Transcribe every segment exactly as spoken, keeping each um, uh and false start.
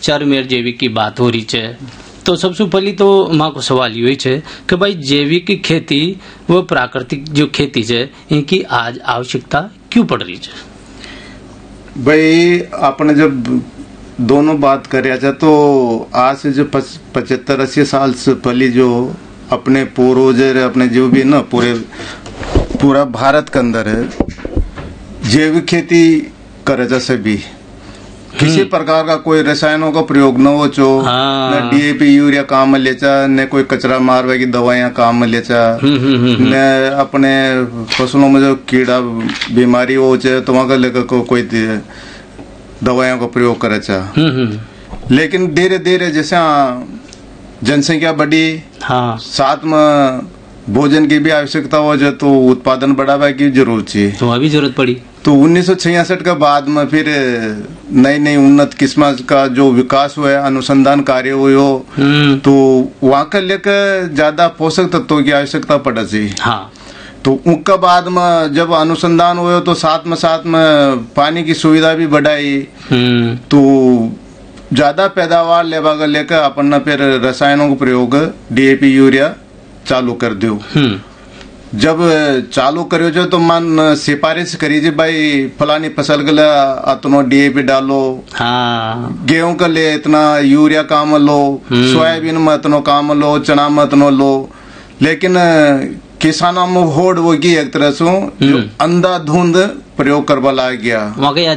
चारों मेर जैविक की बात हो रही है, तो सबसे पहले तो माँ को सवाल यही है कि भाई जैविक खेती व प्राकृतिक जो खेती है इनकी आज आवश्यकता क्यों पड़ रही है? भाई आपने जब दोनों बात कर तो आज से जो पचहत्तर अस्सी साल से पहले जो अपने पूर्वज अपने जो भी ना पूरे पूरा भारत के अंदर है जैविक खेती करे जा सभी, किसी प्रकार का कोई रसायनों का प्रयोग न हो चो, न डीएपी यूरिया काम में लेचा, न कोई कचरा मारवे की दवाइयां काम में लेचा, न अपने फसलों में जो कीड़ा बीमारी हो चे तो वहां का लेकर को कोई दवाइयों का प्रयोग करे चा। लेकिन धीरे धीरे जैसे जनसंख्या बढ़ी, हाँ। साथ में भोजन की भी आवश्यकता हो जाए तो उत्पादन बढ़ावा की जरूरत थी, तो अभी जरूरत पड़ी। तो उन्नीस सौ छियासठ के बाद में फिर नई नई उन्नत किस्म का जो विकास हुआ, अनुसंधान कार्य हुए हो, तो वहाँ का लेकर ज्यादा पोषक तत्वों की आवश्यकता पड़ा थी, हाँ। तो उनका बाद में जब अनुसंधान हुए तो साथ में साथ में पानी की सुविधा भी बढ़ाई, तो ज्यादा पैदावार लेवा का लेकर अपन ने फिर रसायनों का प्रयोग डीएपी यूरिया चालू कर दो। जब चालू करियो जो तो मन सिफारिश करी जी भाई फलानी फसल के लिए इतना डीएपी डालो, हाँ। गेहूं के लिए इतना यूरिया काम लो, सोयाबीन में इतना काम लो, चना में इतना लो। लेकिन किसानों में होड़ वो की एक तरह से जो अंधाधुंध प्रयोग करवा ला गया,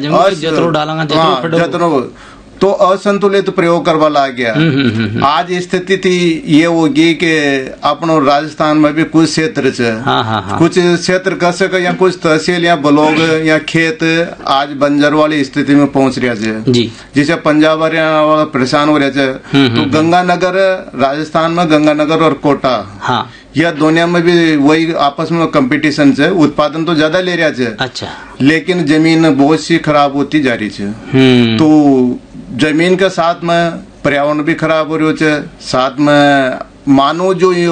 जतरो तो असंतुलित प्रयोग करवा ला गया। आज स्थिति थी ये होगी कि अपनो राजस्थान में भी कुछ क्षेत्र से, हाँ, हाँ, हाँ। कुछ क्षेत्र कर सके या कुछ तहसील या ब्लॉक या खेत आज बंजर वाली स्थिति में पहुंच रहा है, जिसे पंजाब हरियाणा वाला परेशान हो रहा है। तो गंगानगर राजस्थान में गंगानगर और कोटा, हाँ। यह दुनिया में भी वही आपस में कंपटीशन है, उत्पादन तो ज्यादा ले रहा है, अच्छा। लेकिन जमीन बहुत सी खराब होती जा रही है। तो जमीन के साथ में पर्यावरण भी खराब हो रही है, साथ में मानव जो ये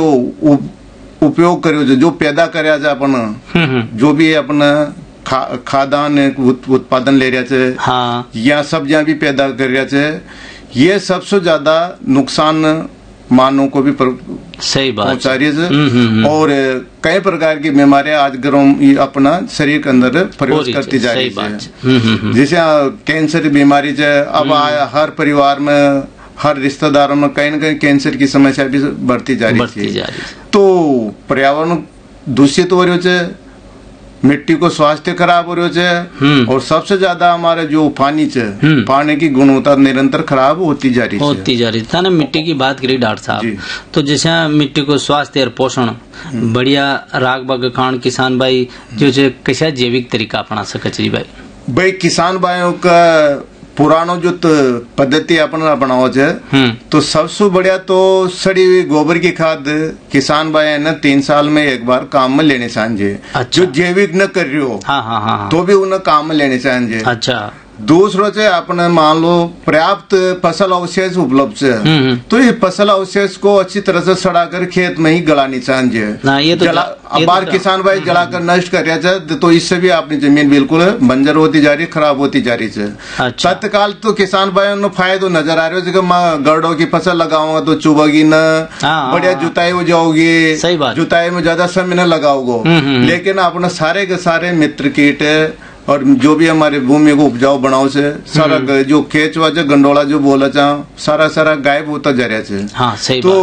उपयोग करो जो पैदा कर अपन जो भी अपना खा, खाद्यान्न उत्पादन ले रहा है, हाँ। या सब्जियां भी पैदा कर रहा है, ये सबसे ज्यादा नुकसान मानव को भी सही बात पहुंचा रही है। और कई प्रकार की बीमारियां आज ग्रह अपना शरीर के अंदर प्रवेश करती जा रही है, जैसे कैंसर की बीमारी है। अब हर परिवार में हर रिश्तेदारों में कहीं न कहीं कैंसर की समस्या भी बढ़ती जा रही है। तो पर्यावरण दूषित हो रही है, मिट्टी को स्वास्थ्य खराब हो रही है, और सबसे ज्यादा हमारे जो पानी है, पानी की गुणवत्ता निरंतर खराब होती जा रही है होती जा रही है ना। मिट्टी की बात करी डॉक्टर साहब, तो जैसे मिट्टी को स्वास्थ्य और पोषण बढ़िया राग बाग खान किसान भाई जो कैसा जैविक तरीका अपना सके भाई? भाई किसान भाइयों का पुरानो जो पद्धति अपना अपनाओ है, तो सबसे बढ़िया तो सड़ी हुई गोबर की खाद किसान भाई ने तीन साल में एक बार काम में लेने चाहिए। अच्छा। जो जैविक न कर रही हो, हाँ, हाँ, हाँ। तो भी उन्हें काम में लेने चाहिए। अच्छा। दूसरों से अपने मान लो पर्याप्त फसल अवशेष उपलब्ध है, तो ये फसल अवशेष को अच्छी तरह से सड़ाकर खेत में ही गलानी चाहिए। ये तो जला बार तो किसान भाई जलाकर नष्ट कर रहा है, तो इससे भी अपनी जमीन बिल्कुल बंजर होती जा रही, खराब होती जा रही है। अच्छा। तत्काल तो किसान भाइयों को फायदा नजर आ रहा है, मैं गड़ों की फसल लगाऊंगा तो चुभेगी न, बढ़िया जुताई हो जाओगी, जुताई में ज्यादा समय न लगाओगे। लेकिन अपने सारे के सारे मित्र कीट और जो भी हमारे भूमि को उपजाऊ बनाओ से सारा जो खेचवा जो गंडोला जो बोला जा सारा सारा गायब होता जा रहा है। हाँ, सही तो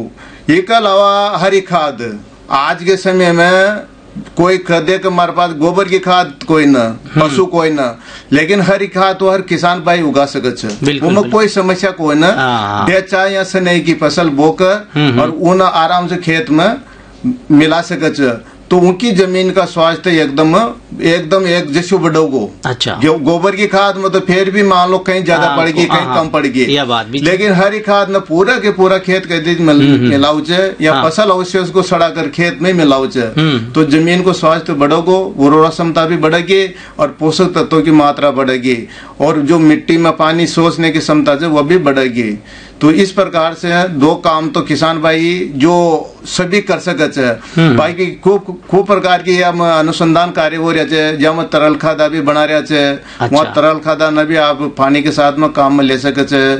एक अलावा हरी खाद आज के समय में कोई खदे के हमारे पास गोबर की खाद कोई न, पशु कोई न, लेकिन हरी खाद तो हर किसान भाई उगा सके, उनमें कोई समस्या कोई न। डेचा या सनई की फसल बोकर और उन आराम से खेत में मिला सके, तो उनकी जमीन का स्वास्थ्य एकदम एकदम एक जैसे बढ़ोगो। अच्छा। गोबर की खाद में तो फिर भी मान लो कहीं ज्यादा पड़ेगी, कहीं कम पड़ेगी, लेकिन हरी खाद में पूरा के पूरा खेत के दीज मिलाऊ या हाँ। फसल अवशेष को सड़ा कर खेत में मिलाऊ तो जमीन को स्वास्थ्य बढ़ोगो, उर्वरा क्षमता भी बढ़ेगी और पोषक तत्वों की मात्रा बढ़ेगी, और जो मिट्टी में पानी सोचने की क्षमता है वह भी बढ़ेगी। तो इस प्रकार से दो काम तो किसान भाई जो सभी कर सके। बाकी खूब खूब प्रकार की अनुसंधान कार्य हो रहा है, जहाँ तरल खादा भी बना रहा है, वहाँ तरल खादा न भी आप पानी के साथ में काम में ले सके।